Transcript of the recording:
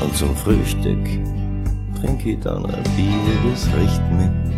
und zum Frühstück trink ich dann ein Bier, das riecht mit